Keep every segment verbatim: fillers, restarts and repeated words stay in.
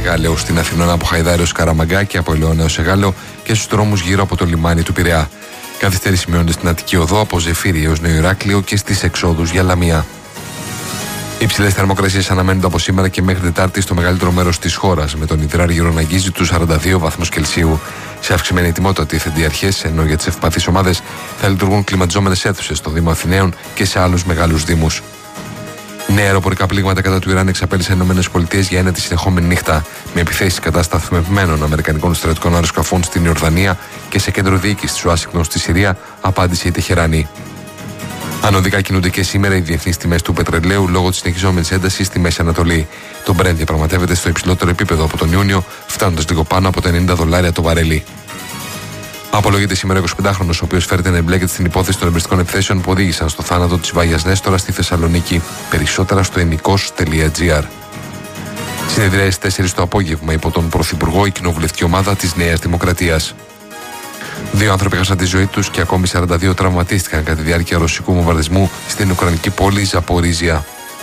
Εγάλεο, στην Αθηνώνα από Χαϊδάρη ως Καραμαγκά και από Ελαιώνα ως Εγάλεο και στους δρόμους γύρω από το λιμάνι του Πειραιά. Καθυστέρηση σημειώνεται στην Αττική Οδό από Ζεφύρι έως Νέο Ηράκλειο και στις εξόδους για Λαμία. Υψηλές θερμοκρασίες αναμένονται από σήμερα και μέχρι Τετάρτη στο μεγαλύτερο μέρος της χώρας, με τον υδράργυρο να αγγίζει τους σαράντα δύο βαθμούς Κελσίου. Σε αυξημένη ετοιμότητα τίθενται οι αρχές, ενώ για τις ευπαθείς ομάδες θα λειτουργούν κλιματιζόμενες αίθουσες στο Δήμο Αθηναίων και σε άλλους μεγάλους δήμους. Νέα αεροπορικά πλήγματα κατά του Ιράν εξαπέλυσαν οι ΗΠΑ για ένατη συνεχόμενη νύχτα, με επιθέσεις κατά σταθμευμένων αμερικανικών στρατιωτικών αεροσκαφών στην Ιορδανία και σε κέντρο διοίκησης της Ουάσιγκτον στη Συρία, απάντησε η Τεχεράνη. Ανωδικά κινούνται και σήμερα οι διεθνείς τιμές του πετρελαίου λόγω της συνεχιζόμενης έντασης στη Μέση Ανατολή. Το Brent διαπραγματεύεται στο υψηλότερο επίπεδο από τον Ιούνιο, φτάνοντας λίγο πάνω από τα ενενήντα δολάρια το βαρέλι. Απολογείται σήμερα ο εικοσιπεντάχρονος, ο οποίος φέρεται να εμπλέκεται στην υπόθεση των εμπριστικών επιθέσεων που οδήγησαν στο θάνατο της Βάγιας Νέστορα στη Θεσσαλονίκη. Περισσότερα στο ενικός τελεία τζι άρ. Συνεδριάζει τέσσερις το απόγευμα υπό τον Πρωθυπουργό η κοινοβουλευτική ομάδα της Νέας Δημοκρατίας. Δύο άνθρωποι έχασαν τη ζωή τους και ακόμη σαράντα δύο τραυματίστηκαν κατά τη διάρκεια ρωσικού βομβαρδισμού στην ουκρανική πόλη Ζαπορίζια.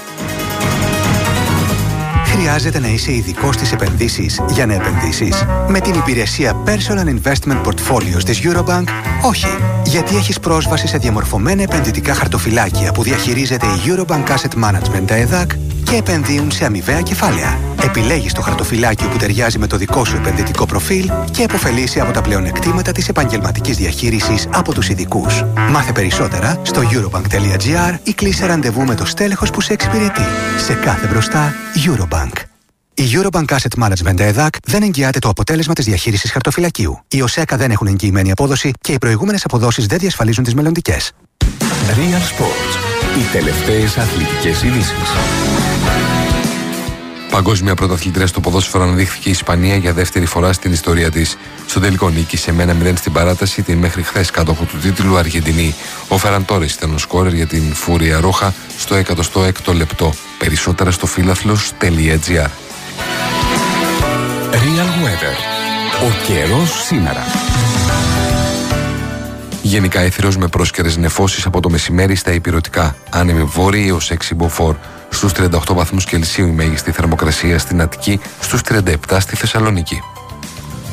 Χρειάζεται να είσαι ειδικός στις επενδύσεις για να επενδύσεις? Με την υπηρεσία Personal Investment Portfolios της Eurobank, όχι. Γιατί έχεις πρόσβαση σε διαμορφωμένα επενδυτικά χαρτοφυλάκια που διαχειρίζεται η Eurobank Asset Management ΕΔΑΚ και επενδύουν σε αμοιβαία κεφάλαια. Επιλέγεις το χαρτοφυλάκιο που ταιριάζει με το δικό σου επενδυτικό προφίλ και επωφελείσαι από τα πλεονεκτήματα της επαγγελματικής διαχείρισης από τους ειδικούς. Μάθε περισσότερα στο eurobank τελεία τζι άρ ή κλείσε ραντεβού με το στέλεχος που σε εξυπηρετεί. Σε κάθε μπροστά, Eurobank. Η Eurobank Asset Management ΕΔΑΚ δεν εγγυάται το αποτέλεσμα της διαχείρισης χαρτοφυλακίου. Οι ΟΣΕΚΑ δεν έχουν εγγυημένη απόδοση και οι προηγούμενες αποδόσεις δεν διασφαλίζουν τις μελλοντικές. Real Sports. Οι τελευταίες αθλητικές ειδήσεις. Παγκόσμια πρωταθλήτρια στο ποδόσφαιρο αναδείχθηκε η Ισπανία για δεύτερη φορά στην ιστορία της. Στο τελικό νίκησε με ένα μηδέν στην παράταση την μέχρι χθες κάτοχο του τίτλου Αργεντινή. Ο Φεραν Τόρες ήταν ο σκόρερ για την Φούρια Ρόχα στο εκατοστό έκτο λεπτό. Περισσότερα στο φίλαθλος τελεία τζι άρ. Real Weather. Ο καιρός σήμερα. Γενικά αιθηρός με πρόσκαιρες νεφώσεις από το μεσημέρι στα ηπειρωτικά. Άνεμη βόρειη έως έξι μποφόρ. Στους τριάντα οκτώ βαθμούς Κελσίου η μέγιστη θερμοκρασία στην Αττική, στους τριάντα επτά στη Θεσσαλονίκη.